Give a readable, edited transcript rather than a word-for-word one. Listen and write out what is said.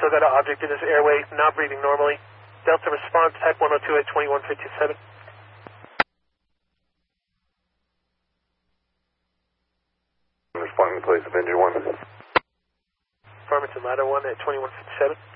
still got an object in his airway, not breathing normally. Delta response, type 102 at 2157. Responding to place of engine 1. Farmington ladder 1 at 2157.